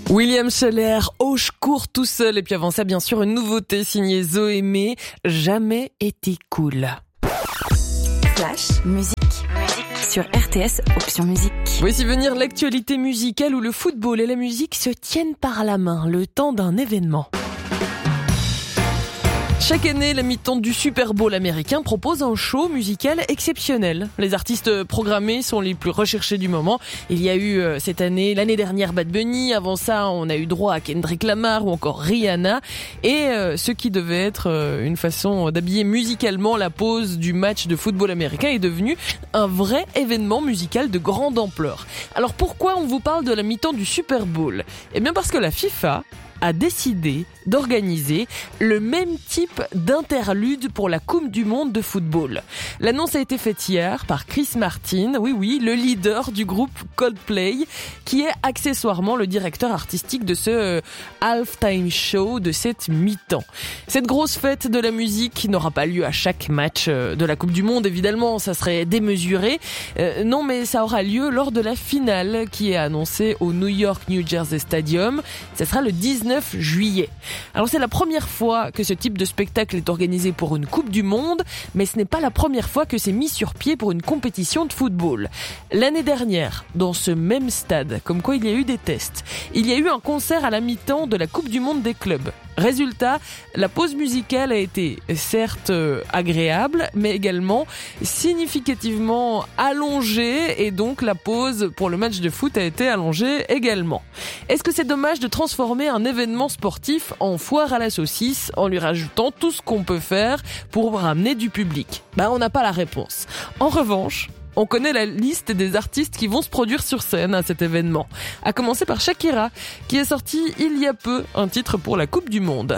William Scheller, oh je cours tout seul. Et puis avant ça, bien sûr, une nouveauté signée Zoémé, Jamais été cool. Flash, musique sur RTS, option musique. Voici venir l'actualité musicale où le football et la musique se tiennent par la main le temps d'un événement. Chaque année, la mi-temps du Super Bowl américain propose un show musical exceptionnel. Les artistes programmés sont les plus recherchés du moment. Il y a eu l'année dernière Bad Bunny, avant ça on a eu droit à Kendrick Lamar ou encore Rihanna. Et ce qui devait être une façon d'habiller musicalement la pause du match de football américain est devenu un vrai événement musical de grande ampleur. Alors pourquoi on vous parle de la mi-temps du Super Bowl ? Eh bien parce que la FIFA a décidé d'organiser le même type d'interlude pour la Coupe du Monde de football. L'annonce a été faite hier par Chris Martin, oui, le leader du groupe Coldplay, qui est accessoirement le directeur artistique de ce halftime show de cette mi-temps. Cette grosse fête de la musique n'aura pas lieu à chaque match de la Coupe du Monde, évidemment, ça serait démesuré. Non, mais ça aura lieu lors de la finale qui est annoncée au New York-New Jersey Stadium. Ça sera le 19 juillet. Alors c'est la première fois que ce type de spectacle est organisé pour une Coupe du Monde, mais ce n'est pas la première fois que c'est mis sur pied pour une compétition de football. L'année dernière, dans ce même stade, comme quoi il y a eu des tests, il y a eu un concert à la mi-temps de la Coupe du Monde des clubs. Résultat, la pause musicale a été certes agréable, mais également significativement allongée, et donc la pause pour le match de foot a été allongée également. Est-ce que c'est dommage de transformer un événement sportif en foire à la saucisse en lui rajoutant tout ce qu'on peut faire pour ramener du public ? On n'a pas la réponse. En revanche, on connaît la liste des artistes qui vont se produire sur scène à cet événement. À commencer par Shakira, qui a sorti il y a peu un titre pour la Coupe du Monde.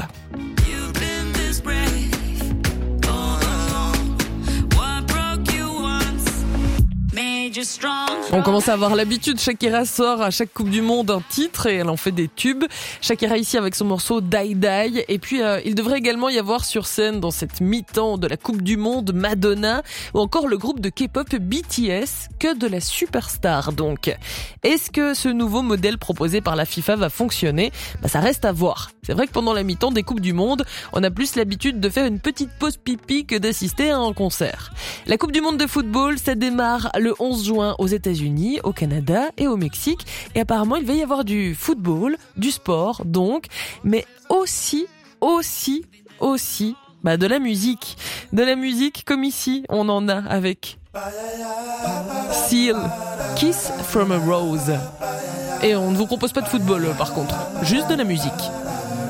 On commence à avoir l'habitude, Shakira sort à chaque Coupe du Monde un titre et elle en fait des tubes. Shakira ici avec son morceau Die Die. Et puis il devrait également y avoir sur scène dans cette mi-temps de la Coupe du Monde Madonna ou encore le groupe de K-pop BTS, que de la superstar donc. Est-ce que ce nouveau modèle proposé par la FIFA va fonctionner ? Ça reste à voir. C'est vrai que pendant la mi-temps des Coupes du Monde, on a plus l'habitude de faire une petite pause pipi que d'assister à un concert. La Coupe du Monde de football, ça démarre le 11 juin aux États-Unis, au Canada et au Mexique. Et apparemment, il va y avoir du football, du sport donc, mais aussi de la musique. De la musique comme ici, on en a avec Seal, Kiss from a Rose. Et on ne vous propose pas de football par contre, juste de la musique.